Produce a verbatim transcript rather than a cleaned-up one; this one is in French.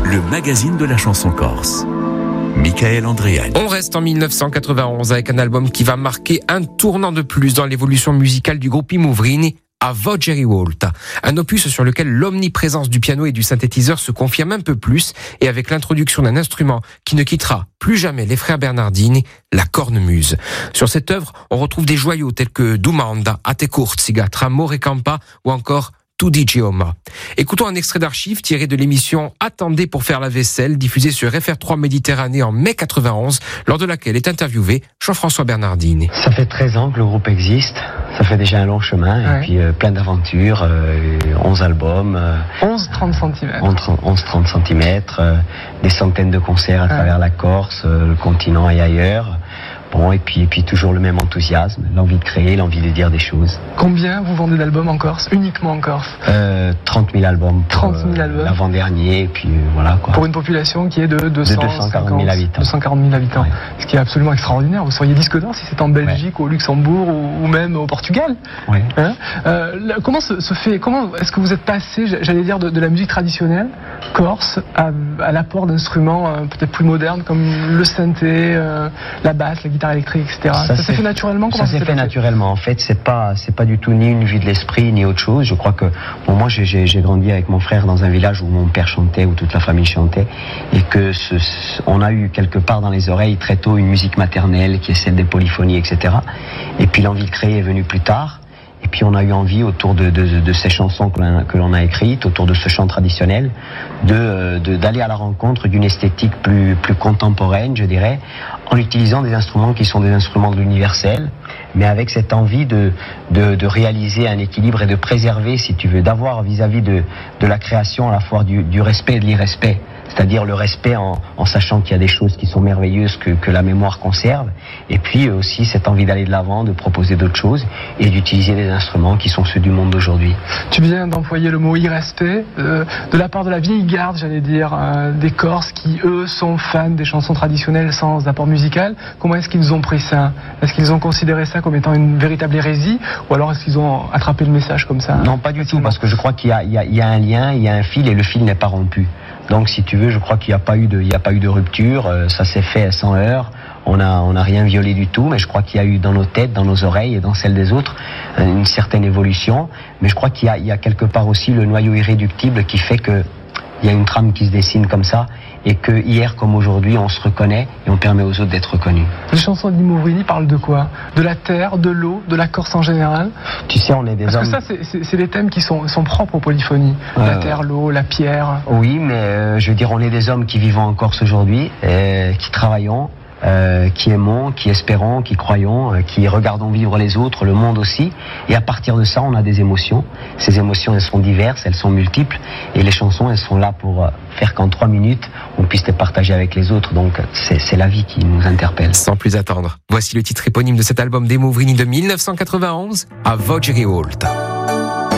le magazine de la chanson corse. Michael Andréani. On reste en dix-neuf cent quatre-vingt-onze avec un album qui va marquer un tournant de plus dans l'évolution musicale du groupe I Movrini, A Voce Rivolta, un opus sur lequel l'omniprésence du piano et du synthétiseur se confirme un peu plus, et avec l'introduction d'un instrument qui ne quittera plus jamais les frères Bernardini, la cornemuse. Sur cette œuvre, on retrouve des joyaux tels que Dumanda, Ate Kurziga, Tramore Campa ou encore Tudi Gioma. Écoutons un extrait d'archives tiré de l'émission Attendez pour faire la vaisselle, diffusée sur F R trois Méditerranée en mai quatre-vingt-onze, lors de laquelle est interviewé Jean-François Bernardini. Ça fait treize ans que le groupe existe, ça fait déjà un long chemin, ouais. Et puis euh, plein d'aventures, euh, onze albums. Euh, onze trente centimètres. onze trente centimètres, euh, des centaines de concerts à ouais. travers la Corse, euh, le continent et ailleurs. Bon, et puis, et puis toujours le même enthousiasme, l'envie de créer, l'envie de dire des choses. Combien vous vendez d'albums en Corse, uniquement en Corse? euh, trente mille albums. trente mille euh, albums. L'avant-dernier, et puis euh, voilà quoi. Pour une population qui est de deux cent quarante mille habitants. deux cent quarante mille habitants. Ouais. Ce qui est absolument extraordinaire. Vous seriez disque d'or si c'est en Belgique, ouais. au Luxembourg ou, ou même au Portugal. Ouais. Hein euh, là, comment se, se fait, comment est-ce que vous êtes passé, j'allais dire, de, de la musique traditionnelle corse à, à l'apport d'instruments euh, peut-être plus modernes comme le synthé, euh, la basse, la guitare électrique, et cetera. Ça, ça s'est fait naturellement. Comment ça s'est fait naturellement. En fait, c'est pas, c'est pas du tout ni une vue de l'esprit ni autre chose. Je crois que, bon, moi, j'ai, j'ai grandi avec mon frère dans un village où mon père chantait, où toute la famille chantait, et que ce, on a eu quelque part dans les oreilles très tôt une musique maternelle qui est celle des polyphonies, et cetera. Et puis l'envie de créer est venue plus tard. Et puis on a eu envie, autour de, de, de ces chansons que l'on, que l'on a écrites, autour de ce chant traditionnel, de, de, d'aller à la rencontre d'une esthétique plus, plus contemporaine, je dirais, en utilisant des instruments qui sont des instruments de l'universel, mais avec cette envie de, de, de réaliser un équilibre et de préserver, si tu veux, d'avoir vis-à-vis de, de la création à la fois du, du respect et de l'irrespect. C'est-à-dire le respect en, en sachant qu'il y a des choses qui sont merveilleuses que, que la mémoire conserve, et puis aussi cette envie d'aller de l'avant, de proposer d'autres choses et d'utiliser des instruments qui sont ceux du monde d'aujourd'hui. Tu viens d'employer le mot irrespect, euh, de la part de la vieille garde, j'allais dire, euh, des Corses qui, eux, sont fans des chansons traditionnelles sans apport musical. Comment est-ce qu'ils ont pris ça? Est-ce qu'ils ont considéré ça comme étant une véritable hérésie, ou alors est-ce qu'ils ont attrapé le message comme ça? Non, pas du tout, parce que je crois qu'il y a, il y a, il y a un lien, il y a un fil, et le fil n'est pas rompu. Donc, si tu veux, je crois qu'il n'y a pas eu de, il n'y a pas eu de rupture. Euh, ça s'est fait sans heurts. On a, on n'a rien violé du tout. Mais je crois qu'il y a eu dans nos têtes, dans nos oreilles et dans celles des autres, une certaine évolution. Mais je crois qu'il y a, il y a quelque part aussi le noyau irréductible qui fait que il y a une trame qui se dessine comme ça, et que hier comme aujourd'hui, on se reconnaît et on permet aux autres d'être reconnus. Les chansons d'I Movrini parlent de quoi? De la terre, de l'eau, de la Corse en général? Tu sais, on est des Parce hommes... Parce que ça, c'est, c'est, c'est des thèmes qui sont, sont propres aux polyphonies. Euh... La terre, l'eau, la pierre... Oui, mais euh, je veux dire, on est des hommes qui vivons en Corse aujourd'hui, euh, qui travaillons, Euh, qui aimons, qui espérons, qui croyons, euh, qui regardons vivre les autres, le monde aussi. Et à partir de ça, on a des émotions. Ces émotions, elles sont diverses, elles sont multiples. Et les chansons, elles sont là pour euh, faire qu'en trois minutes, on puisse les partager avec les autres. Donc, c'est, c'est la vie qui nous interpelle. Sans plus attendre, voici le titre éponyme de cet album d'I Movrini de dix-neuf cent quatre-vingt-onze, A Voce Rivolta.